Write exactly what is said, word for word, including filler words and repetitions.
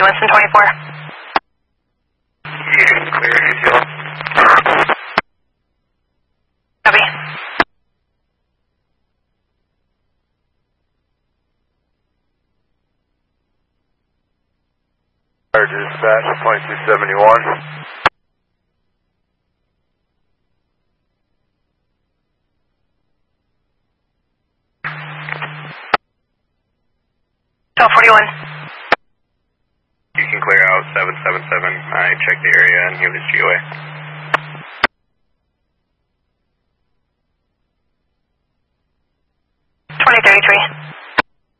Winston twenty-four. You can clear A T L. Copy. Fire dispatch, point two seventy-one. twelve forty-one. You can clear out seven seven seven. I checked the area and he was G O A.